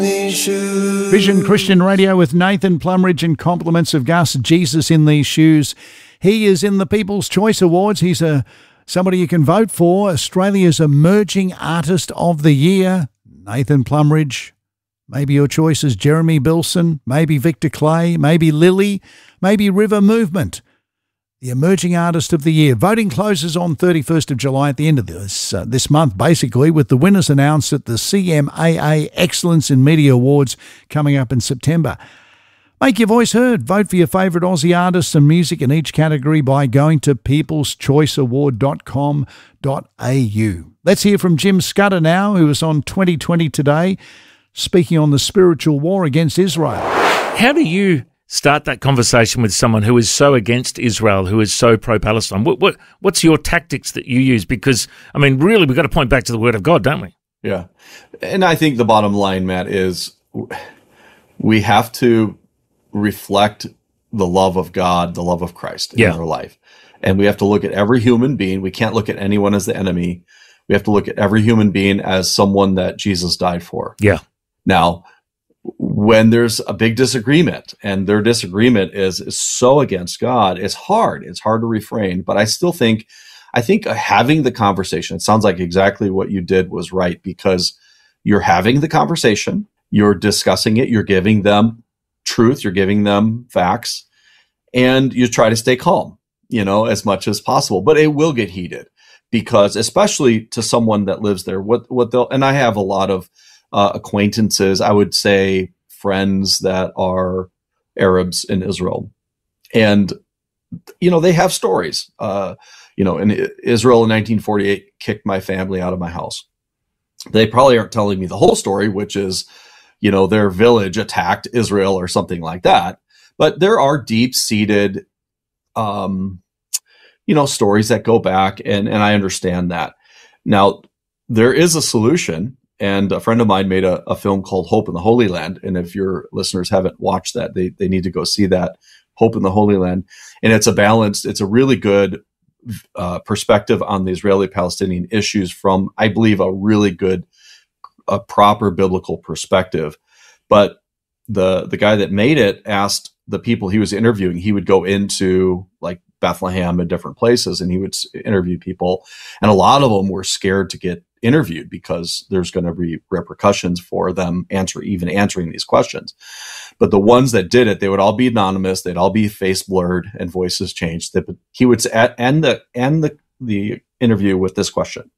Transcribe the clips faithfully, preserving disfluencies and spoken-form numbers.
Vision Christian Radio with Nathan Plumridge and compliments of Gus. Jesus in These Shoes. He is in the People's Choice Awards. He's a somebody you can vote for. Australia's Emerging Artist of the Year, Nathan Plumridge. Maybe your choice is Jeremy Bilson, maybe Victor Clay, maybe Lily, maybe River Movement. The Emerging Artist of the Year. Voting closes on thirty-first of July at the end of this uh, this month, basically, with the winners announced at the C M A A Excellence in Media Awards coming up in September. Make your voice heard. Vote for your favourite Aussie artists and music in each category by going to peoples choice award dot com dot a u. Let's hear from Jim Scudder now, who is on twenty twenty Today, speaking on the spiritual war against Israel. How do you start that conversation with someone who is so against Israel, who is so pro-Palestine? What, what What's your tactics that you use? Because, I mean, really, we've got to point back to the Word of God, don't we? Yeah. And I think the bottom line, Matt, is we have to reflect the love of God, the love of Christ in yeah. our life. And we have to look at every human being. We can't look at anyone as the enemy. We have to look at every human being as someone that Jesus died for. Yeah. Now, when there's a big disagreement and their disagreement is, is so against God, it's hard. It's hard to refrain. But I still think, I think having the conversation, it sounds like exactly what you did was right, because you're having the conversation, you're discussing it, you're giving them truth, you're giving them facts, and you try to stay calm, you know, as much as possible. But it will get heated, because especially to someone that lives there, what, what they'll, and I have a lot of Uh, acquaintances, I would say friends that are Arabs in Israel. And, you know, they have stories. Uh, you know, in Israel in nineteen forty-eight kicked my family out of my house. They probably aren't telling me the whole story, which is, you know, their village attacked Israel or something like that. But there are deep-seated, um, you know, stories that go back, and, and I understand that. Now, there is a solution. And a friend of mine made a, a film called Hope in the Holy Land. And if your listeners haven't watched that, they they need to go see that, Hope in the Holy Land. And it's a balanced, it's a really good uh, perspective on the Israeli-Palestinian issues from, I believe, a really good, a proper biblical perspective. But the the guy that made it asked the people he was interviewing, he would go into like Bethlehem and different places, and he would interview people. And a lot of them were scared to get interviewed because there's going to be repercussions for them answer, even answering these questions. But the ones that did it, they would all be anonymous. They'd all be face blurred and voices changed. He would end the, end the, the interview with this question.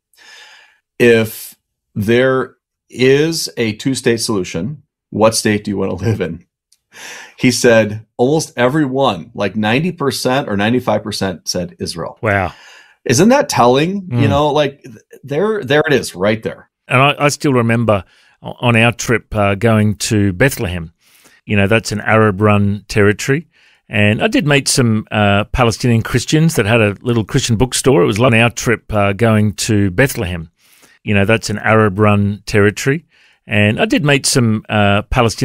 If there is a two-state solution, what state do you want to live in? He said almost everyone, like ninety percent or ninety-five percent said Israel. Wow. Isn't Isn't that telling? Mm. You know, like there, there it is right there. And I, I still remember on our trip uh, going to Bethlehem. You know, that's an Arab-run territory. And I did meet some uh, Palestinian Christians that had a little Christian bookstore. It was on our trip uh, going to Bethlehem. You know, that's an Arab-run territory. And I did meet some uh, Palestinian